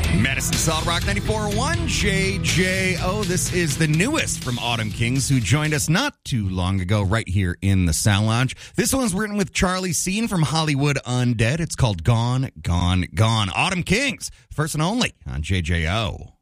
Madison Solid Rock 94.1 JJO. This is the newest from Autumn Kings, who joined us not too long ago right here in the Sound Lounge. This one's written with Charlie Scene from Hollywood Undead. It's called Gone, Gone, Gone. Autumn Kings, first and only on JJO.